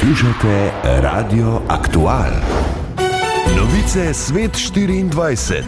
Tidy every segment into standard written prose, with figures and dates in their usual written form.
Poslušate Radio Aktual. Novice Svet 24.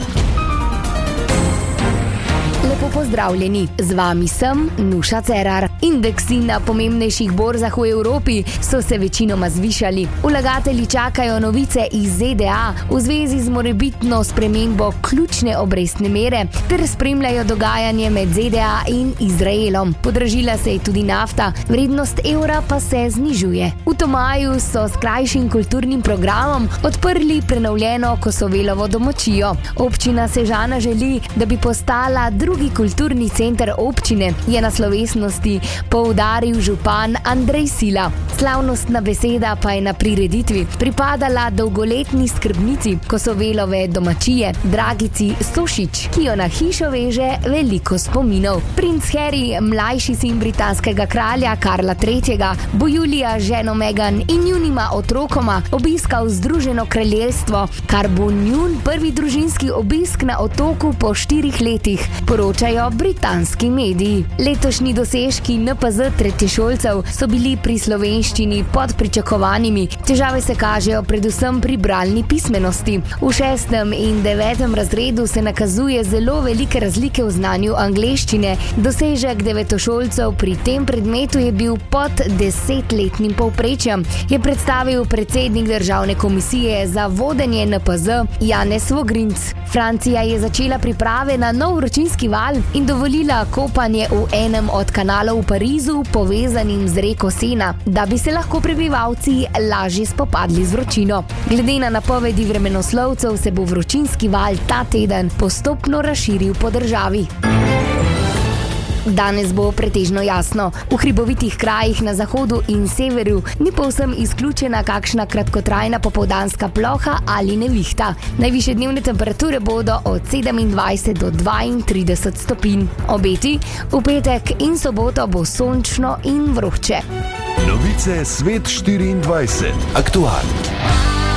Lepo pozdravljeni, z vami sem Nuša Cerar. Indeksi na pomembnejših borzah v Evropi so se večinoma zvišali. Vlagatelji čakajo novice iz ZDA v zvezi z morebitno spremembo ključne obrestne mere ter spremljajo dogajanje med ZDA in Izraelom. Podražila se je tudi nafta, vrednost evra pa se znižuje. V Tomaju so s krajšim kulturnim programom odprli prenovljeno Kosovelovo domačijo. Občina Sežana želi, da bi postala drugi kulturni center občine, je na slovesnosti poudaril župan Andrej Sila. Slavnostna beseda pa je na prireditvi pripadala dolgoletni skrbnici Kosovelove domačije, Dragici Stošić, ki jo na hišo veže veliko spominov. Princ Harry, mlajši sin britanskega kralja Karla III., bo julija ženo Meghan in njunima otrokoma obiskal Združeno kraljestvo, kar bo njun prvi družinski obisk na otoku po 4 letih, poročajo britanski mediji. Letošnji dosežki NPZ tretješolcev so bili pri slovenščini pod pričakovanimi. Težave se kažejo predvsem pri bralni pismenosti. V 6. in 9. razredu se nakazuje zelo velike razlike v znanju angleščine. Dosežek devetošolcev pri tem predmetu je bil pod 10-letnim povprečjem, je predstavil predsednik Državne komisije za vodenje NPZ Janez Vogrinc. Francija je začela priprave na nov vročinski val in dovolila kopanje v enem od kanalov v Parizu, povezanim z reko Sena, da bi se lahko prebivalci lažje spopadli z vročino. Glede na napovedi vremenoslovcev se bo vročinski val ta teden postopno razširil po državi. Danes bo pretežno jasno. V hribovitih krajih na zahodu in severu ni povsem izključena kakšna kratkotrajna popoldanska ploha ali nevihta. Najvišje dnevne temperature bodo od 27 do 32 stopinj. Obeti: v petek in soboto bo sončno in vroče. Novice Svet 24. Aktual.